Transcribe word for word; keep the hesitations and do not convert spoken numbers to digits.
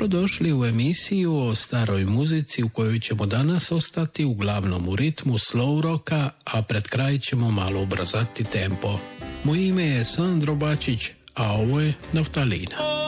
Dobrodošli u emisiju o staroj muzici u kojoj ćemo danas ostati uglavnom u ritmu slow rocka, a pred kraj ćemo malo ubrzati tempo. Moje ime je Sandro Bačić, a ovo je Naftalina.